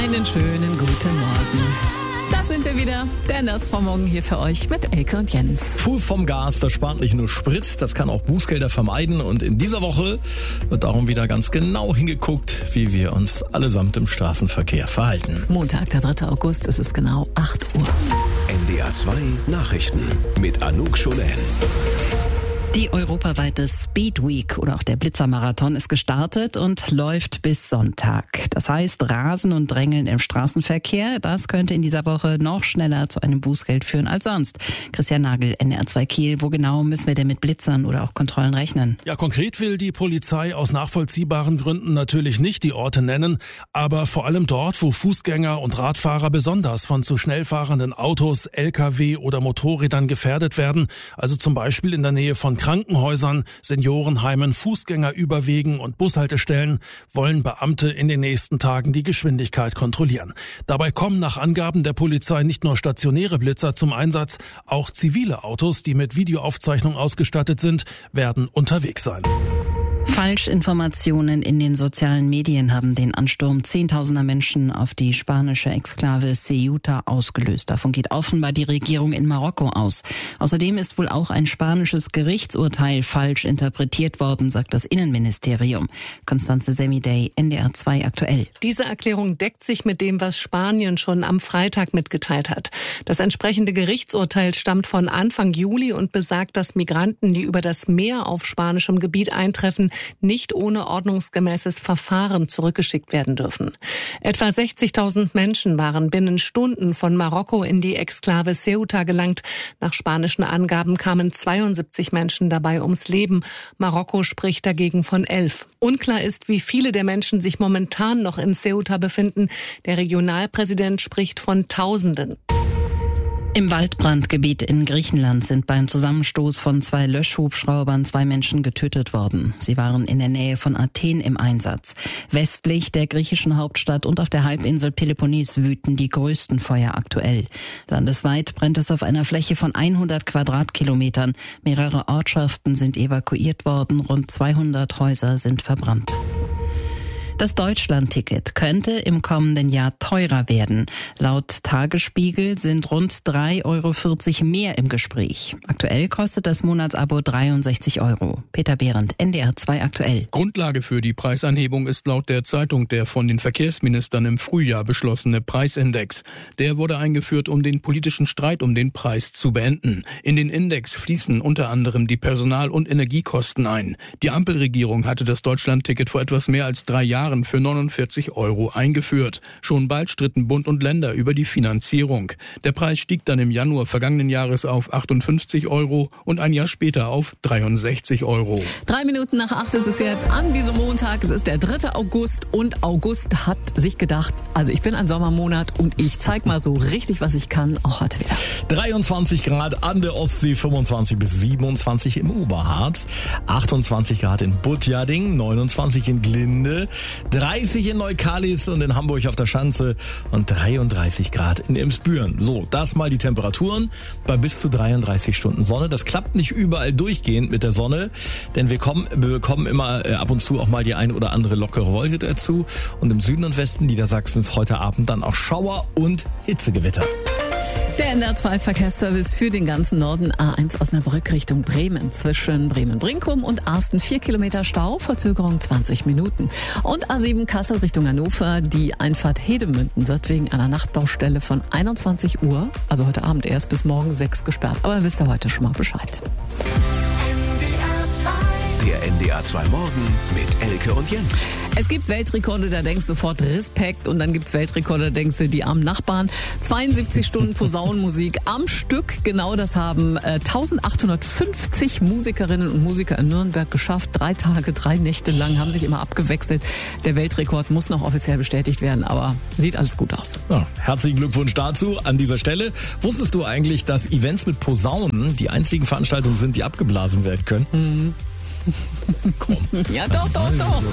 Einen schönen guten Morgen. Da sind wir wieder, der Nerds vom Morgen hier für euch mit Elke und Jens. Fuß vom Gas, das spart nicht nur Sprit, das kann auch Bußgelder vermeiden. Und in dieser Woche wird darum wieder ganz genau hingeguckt, wie wir uns allesamt im Straßenverkehr verhalten. Montag, der 3. August, es ist genau 8 Uhr. NDR 2 Nachrichten mit Anouk Schonen. Die europaweite Speed Week oder auch der Blitzermarathon ist gestartet und läuft bis Sonntag. Das heißt, Rasen und Drängeln im Straßenverkehr, das könnte in dieser Woche noch schneller zu einem Bußgeld führen als sonst. Christian Nagel, NDR 2 Kiel, wo genau müssen wir denn mit Blitzern oder auch Kontrollen rechnen? Ja, konkret will die Polizei aus nachvollziehbaren Gründen natürlich nicht die Orte nennen, aber vor allem dort, wo Fußgänger und Radfahrer besonders von zu schnell fahrenden Autos, LKW oder Motorrädern gefährdet werden, also zum Beispiel in der Nähe von Krankenhäusern, Seniorenheimen, Fußgängerüberwegen und Bushaltestellen, wollen Beamte in den nächsten Tagen die Geschwindigkeit kontrollieren. Dabei kommen nach Angaben der Polizei nicht nur stationäre Blitzer zum Einsatz, auch zivile Autos, die mit Videoaufzeichnung ausgestattet sind, werden unterwegs sein. Falschinformationen in den sozialen Medien haben den Ansturm zehntausender Menschen auf die spanische Exklave Ceuta ausgelöst. Davon geht offenbar die Regierung in Marokko aus. Außerdem ist wohl auch ein spanisches Gerichtsurteil falsch interpretiert worden, sagt das Innenministerium. Constanze Semidey, NDR 2 aktuell. Diese Erklärung deckt sich mit dem, was Spanien schon am Freitag mitgeteilt hat. Das entsprechende Gerichtsurteil stammt von Anfang Juli und besagt, dass Migranten, die über das Meer auf spanischem Gebiet eintreffen, nicht ohne ordnungsgemäßes Verfahren zurückgeschickt werden dürfen. Etwa 60.000 Menschen waren binnen Stunden von Marokko in die Exklave Ceuta gelangt. Nach spanischen Angaben kamen 72 Menschen dabei ums Leben. Marokko spricht dagegen von 11. Unklar ist, wie viele der Menschen sich momentan noch in Ceuta befinden. Der Regionalpräsident spricht von Tausenden. Im Waldbrandgebiet in Griechenland sind beim Zusammenstoß von 2 Löschhubschraubern 2 Menschen getötet worden. Sie waren in der Nähe von Athen im Einsatz. Westlich der griechischen Hauptstadt und auf der Halbinsel Peloponnes wüten die größten Feuer aktuell. Landesweit brennt es auf einer Fläche von 100 Quadratkilometern. Mehrere Ortschaften sind evakuiert worden, rund 200 Häuser sind verbrannt. Das Deutschlandticket könnte im kommenden Jahr teurer werden. Laut Tagesspiegel sind rund 3,40 € mehr im Gespräch. Aktuell kostet das Monatsabo 63 €. Peter Behrendt, NDR 2 aktuell. Grundlage für die Preisanhebung ist laut der Zeitung der von den Verkehrsministern im Frühjahr beschlossene Preisindex. Der wurde eingeführt, um den politischen Streit um den Preis zu beenden. In den Index fließen unter anderem die Personal- und Energiekosten ein. Die Ampelregierung hatte das Deutschlandticket vor etwas mehr als 3 Jahren für 49 € eingeführt. Schon bald stritten Bund und Länder über die Finanzierung. Der Preis stieg dann im Januar vergangenen Jahres auf 58 € und ein Jahr später auf 63 €. 3 Minuten nach 8 ist es jetzt an diesem Montag. Es ist der 3. August und August hat sich gedacht, also ich bin ein Sommermonat und ich zeig mal so richtig, was ich kann, auch heute wieder. 23 Grad an der Ostsee, 25 bis 27 im Oberharz, 28 Grad in Butjading, 29 in Glinde, 30 in Neukalitz und in Hamburg auf der Schanze und 33 Grad in Emsbüren. So, das mal die Temperaturen bei bis zu 33 Stunden Sonne. Das klappt nicht überall durchgehend mit der Sonne, denn wir bekommen immer ab und zu auch mal die eine oder andere lockere Wolke dazu. Und im Süden und Westen Niedersachsens heute Abend dann auch Schauer und Hitzegewitter. Der NDR 2 Verkehrsservice für den ganzen Norden. A1 Osnabrück Richtung Bremen. Zwischen Bremen-Brinkum und Arsten 4 Kilometer Stau, Verzögerung 20 Minuten. Und A7 Kassel Richtung Hannover. Die Einfahrt Hedemünden wird wegen einer Nachtbaustelle von 21 Uhr, also heute Abend erst, bis morgen 6 gesperrt. Aber dann wisst ihr heute schon mal Bescheid. Der NDR 2 Morgen mit Elke und Jens. Es gibt Weltrekorde, da denkst du sofort Respekt, und dann gibt's Weltrekorde, da denkst du die armen Nachbarn. 72 Stunden Posaunenmusik am Stück, genau das haben 1850 Musikerinnen und Musiker in Nürnberg geschafft. 3 Tage, 3 Nächte lang, haben sich immer abgewechselt. Der Weltrekord muss noch offiziell bestätigt werden, aber sieht alles gut aus. Ja, herzlichen Glückwunsch dazu an dieser Stelle. Wusstest du eigentlich, dass Events mit Posaunen die einzigen Veranstaltungen sind, die abgeblasen werden können? Ja, doch.